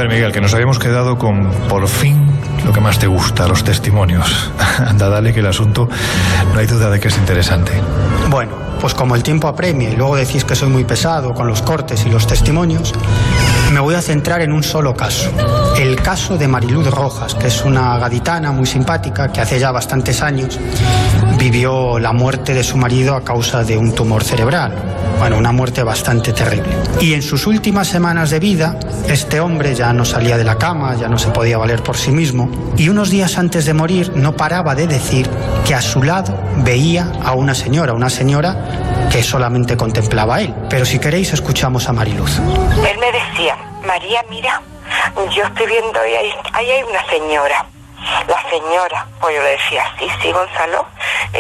ver, Miguel, que nos habíamos quedado con, por fin, lo que más te gusta, los testimonios. Anda, dale, que el asunto no hay duda de que es interesante. Bueno, pues como el tiempo apremia y luego decís que soy muy pesado con los cortes y los testimonios, me voy a centrar en un solo caso. El caso de Mariluz Rojas, que es una gaditana muy simpática que hace ya bastantes años vivió la muerte de su marido a causa de un tumor cerebral. Bueno, una muerte bastante terrible. Y en sus últimas semanas de vida, este hombre ya no salía de la cama, ya no se podía valer por sí mismo, y unos días antes de morir no paraba de decir que a su lado veía a una señora que solamente contemplaba a él. Pero si queréis, escuchamos a Mariluz. Él me decía: María, mira, yo estoy viendo ahí hay una señora. La señora, pues yo le decía: sí, Gonzalo.